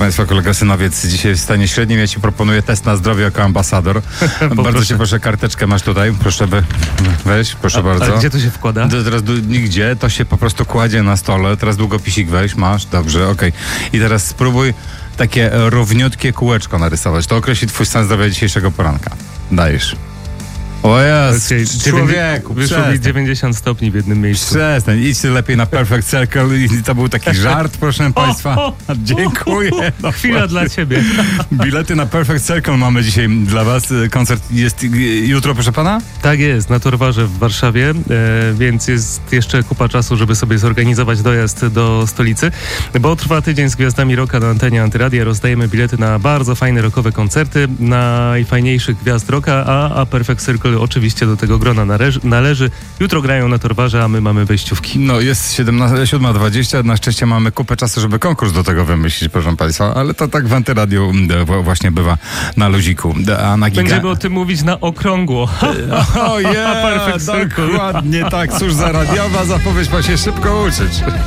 Państwa, kolega Synowiec dzisiaj w stanie średnim. Ja Ci proponuję test na zdrowie jako ambasador. Bardzo Cię proszę, karteczkę masz tutaj. Proszę, weź, proszę bardzo. A gdzie to się wkłada? Teraz nigdzie, to się po prostu kładzie na stole. Teraz długopisik weź, masz, dobrze, okej. I teraz spróbuj takie równiutkie kółeczko narysować. To określi Twój stan zdrowia dzisiejszego poranka. Dajesz. O jest, człowieku, wyszło mi 90 stopni w jednym miejscu. Przestań, idź lepiej na Perfect Circle i to był taki żart, proszę Państwa. Dziękuję. No, chwila dla Ciebie. Bilety na Perfect Circle mamy dzisiaj dla Was. Koncert jest jutro, proszę Pana? Tak jest, na Torwarze w Warszawie, więc jest jeszcze kupa czasu, żeby sobie zorganizować dojazd do stolicy, bo trwa tydzień z Gwiazdami Rocka na antenie Antyradia. Rozdajemy bilety na bardzo fajne rockowe koncerty najfajniejszych gwiazd rocka, a Perfect Circle oczywiście do tego grona należy. Jutro grają na Torwarze, a my mamy wejściówki. No jest 7:20, na szczęście mamy kupę czasu, żeby konkurs do tego wymyślić, proszę Państwa, ale to tak w Antyradiu właśnie bywa na luziku. A na Będziemy o tym mówić na okrągło. Dokładnie tak, cóż za radiowa zapowiedź, ma się szybko uczyć.